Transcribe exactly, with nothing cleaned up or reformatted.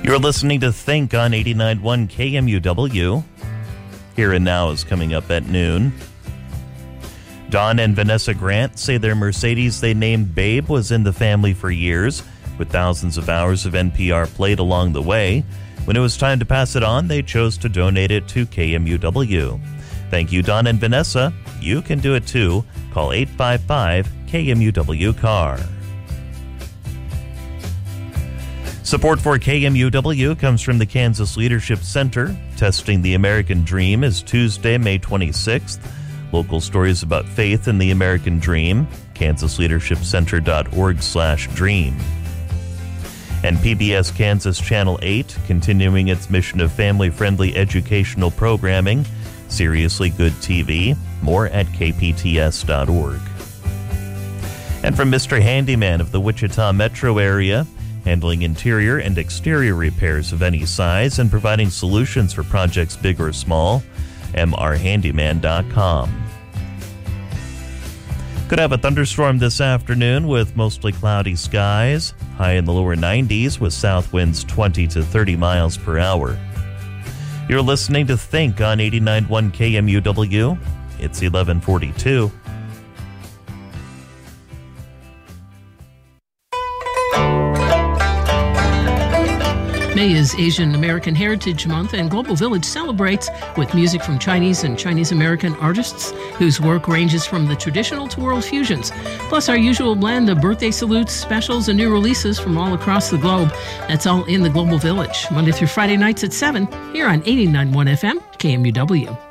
You're listening to Think on eighty-nine point one K M U W. Here and Now is coming up at noon. Don and Vanessa Grant say their Mercedes they named Babe was in the family for years, with thousands of hours of N P R played along the way. When it was time to pass it on, they chose to donate it to K M U W. Thank you, Don and Vanessa. You can do it too. Call eight five five K M U W C A R. Support for K M U W comes from the Kansas Leadership Center. Testing the American Dream is Tuesday, May twenty-sixth. Local stories about faith in the American Dream, kansas leadership center dot org slash dream. And P B S Kansas Channel eight, continuing its mission of family-friendly educational programming. Seriously Good T V. More at k p t s dot org. And from Mister Handyman of the Wichita metro area, handling interior and exterior repairs of any size and providing solutions for projects big or small, m r handyman dot com. Could have a thunderstorm this afternoon with mostly cloudy skies, high in the lower nineties with south winds twenty to thirty miles per hour. You're listening to Think on eighty-nine point one K M U W. It's eleven forty-two. May is Asian American Heritage Month, and Global Village celebrates with music from Chinese and Chinese American artists whose work ranges from the traditional to world fusions, plus our usual blend of birthday salutes, specials, and new releases from all across the globe. That's all in the Global Village, Monday through Friday nights at seven, here on eighty-nine point one F M, K M U W.